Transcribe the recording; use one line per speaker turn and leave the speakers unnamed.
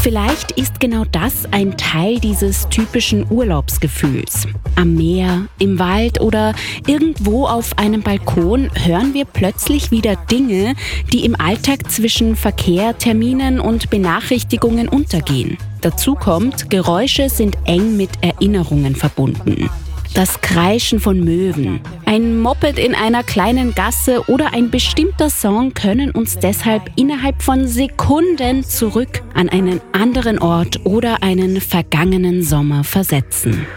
vielleicht ist genau das ein Teil dieses typischen Urlaubsgefühls. Am Meer, im Wald oder irgendwo auf einem Balkon hören wir plötzlich wieder Dinge, die im Alltag zwischen Verkehr, Terminen und Benachrichtigungen untergehen. Dazu kommt, Geräusche sind eng mit Erinnerungen verbunden. Das Kreischen von Möwen, ein Moped in einer kleinen Gasse oder ein bestimmter Song können uns deshalb innerhalb von Sekunden zurück an einen anderen Ort oder einen vergangenen Sommer versetzen.